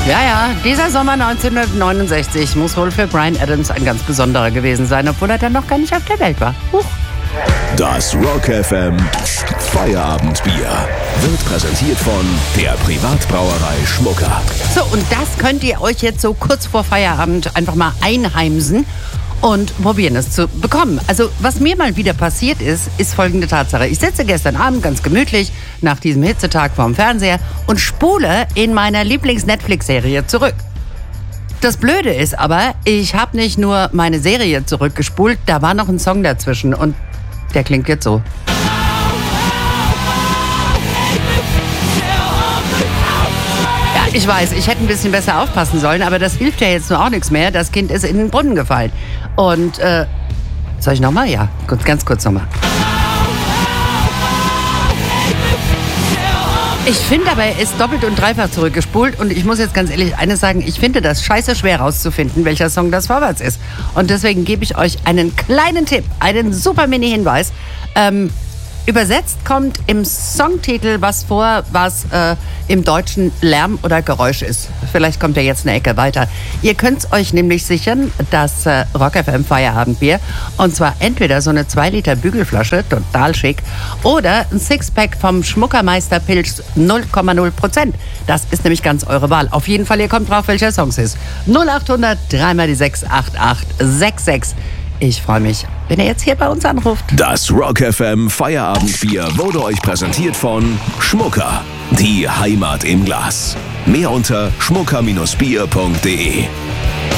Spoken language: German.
Ja, dieser Sommer 1969 muss wohl für Bryan Adams ein ganz besonderer gewesen sein, obwohl er dann noch gar nicht auf der Welt war. Huch. Das Rock FM Feierabendbier wird präsentiert von der Privatbrauerei Schmucker. So, und das könnt ihr euch jetzt so kurz vor Feierabend einfach mal einheimsen und probieren es zu bekommen. Also, was mir mal wieder passiert ist folgende Tatsache. Ich sitze gestern Abend ganz gemütlich nach diesem Hitzetag vorm Fernseher und spule in meiner Lieblings-Netflix-Serie zurück. Das Blöde ist aber, ich habe nicht nur meine Serie zurückgespult, da war noch ein Song dazwischen und der klingt jetzt so. Ja, ich weiß, ich hätte ein bisschen besser aufpassen sollen, aber das hilft ja jetzt nur auch nichts mehr. Das Kind ist in den Brunnen gefallen. Und, soll ich nochmal? Ja, ganz kurz nochmal. Ich finde aber, er ist doppelt und dreifach zurückgespult und ich muss jetzt ganz ehrlich eines sagen, ich finde das scheiße schwer rauszufinden, welcher Song das vorwärts ist. Und deswegen gebe ich euch einen kleinen Tipp, einen super Mini-Hinweis. Übersetzt kommt im Songtitel was vor, was im Deutschen Lärm oder Geräusch ist. Vielleicht kommt er jetzt eine Ecke weiter. Ihr könnt euch nämlich sichern, das Rock FM Feierabendbier. Und zwar entweder so eine 2 Liter Bügelflasche, total schick, oder ein Sixpack vom Schmuckermeister Pilz 0,0%. Das ist nämlich ganz eure Wahl. Auf jeden Fall, ihr kommt drauf, welcher Song es ist. 0800 3 mal die 68866. Ich freue mich, wenn ihr jetzt hier bei uns anruft. Das Rock FM Feierabendbier wurde euch präsentiert von Schmucker. Die Heimat im Glas. Mehr unter schmucker-bier.de.